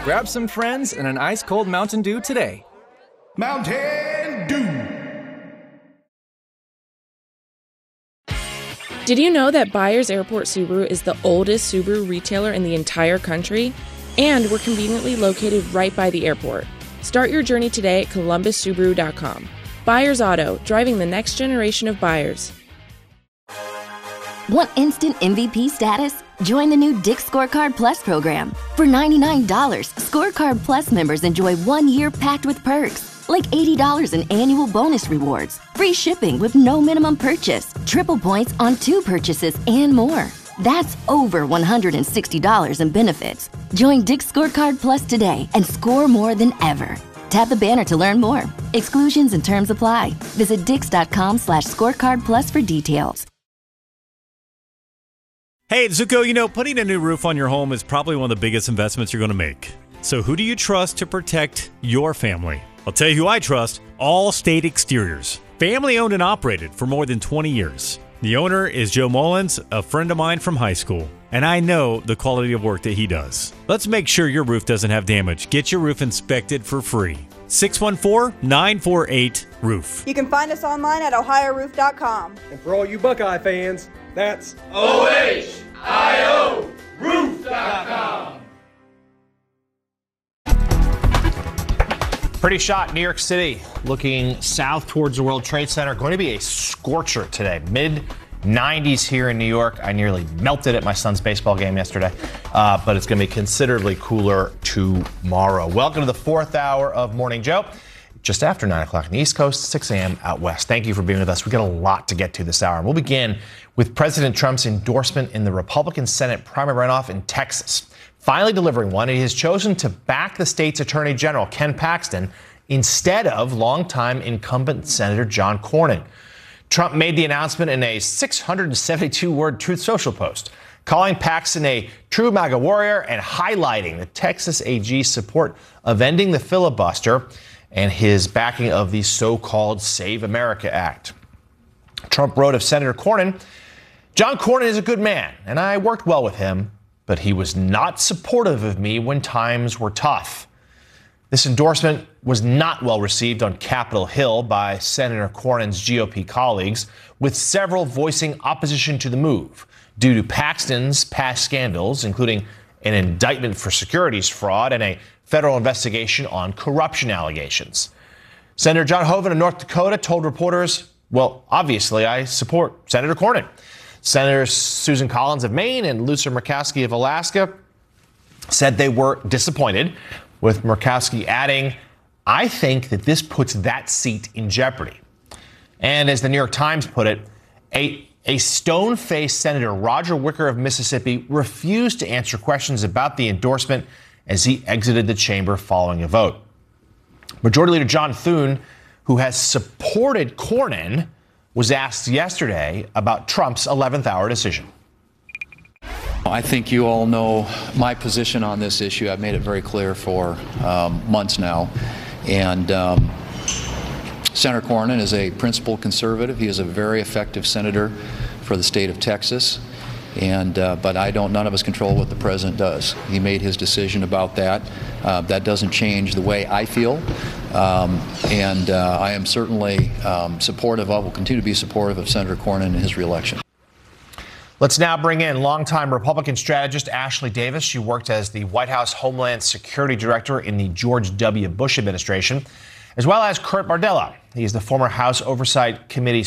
Grab some friends and an ice-cold Mountain Dew today. Mountain Dew. Did you know that Byers Airport Subaru is the oldest Subaru retailer in the entire country? And we're conveniently located right by the airport. Start your journey today at columbussubaru.com. Byers Auto, driving the next generation of buyers. Want instant MVP status? Join the new Dick's Scorecard Plus program. For $99, Scorecard Plus members enjoy 1 year packed with perks, like $80 in annual bonus rewards, free shipping with no minimum purchase, triple points on 2 purchases, and more. That's over $160 in benefits. Join Dick's Scorecard Plus today and score more than ever. Tap the banner to learn more. Exclusions and terms apply. Visit dix.com/scorecardplus for details. Hey, Zuko, putting a new roof on your home is probably one of the biggest investments you're going to make. So who do you trust to protect your family? I'll tell you who I trust. Allstate Exteriors. Family owned and operated for more than 20 years. The owner is Joe Mullins, a friend of mine from high school, and I know the quality of work that he does. Let's make sure your roof doesn't have damage. Get your roof inspected for free. 614-948-ROOF. You can find us online at ohioroof.com. And for all you Buckeye fans, that's OHIORoof.com. Pretty shot, New York City, looking south towards the World Trade Center. Going to be a scorcher today. Mid-90s here in New York. I nearly melted at my son's baseball game yesterday, but it's going to be considerably cooler tomorrow. Welcome to the 4th hour of Morning Joe. Just after 9 o'clock on the East Coast, 6 a.m. out west. Thank you for being with us. We've got a lot to get to this hour. We'll begin with President Trump's endorsement in the Republican Senate primary runoff in Texas. Finally delivering one, he has chosen to back the state's Attorney General, Ken Paxton, instead of longtime incumbent Senator John Cornyn. Trump made the announcement in a 672-word Truth Social post, calling Paxton a true MAGA warrior and highlighting the Texas AG's support of ending the filibuster and his backing of the so-called Save America Act. Trump wrote of Senator Cornyn, "John Cornyn is a good man, and I worked well with him, but he was not supportive of me when times were tough." This endorsement was not well received on Capitol Hill by Senator Cornyn's GOP colleagues, with several voicing opposition to the move due to Paxton's past scandals, including an indictment for securities fraud and a federal investigation on corruption allegations. Senator John Hoeven of North Dakota told reporters, "Well, obviously, I support Senator Cornyn." Senators Susan Collins of Maine and Luther Murkowski of Alaska said they were disappointed, with Murkowski adding, "I think that this puts that seat in jeopardy." And as the New York Times put it, a stone-faced Senator Roger Wicker of Mississippi refused to answer questions about the endorsement as he exited the chamber following a vote. Majority Leader John Thune, who has supported Cornyn, was asked yesterday about Trump's 11th hour decision. I think you all know my position on this issue. I've made it very clear for months now. And Senator Cornyn is a principled conservative. He is a very effective senator for the state of Texas. And but none of us control what the president does. He made his decision about that. That doesn't change the way I feel. And I am certainly supportive of, will continue to be supportive of Senator Cornyn and his reelection. Let's now bring in longtime Republican strategist Ashley Davis. She worked as the White House Homeland Security Director in the George W. Bush administration, as well as Kurt Bardella. He is the former House Oversight Committee